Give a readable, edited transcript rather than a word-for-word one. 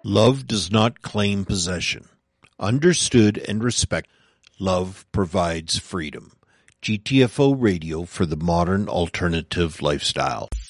Love does not claim possession. Understood and respected, love provides freedom. GTFO Radio for the modern alternative lifestyle.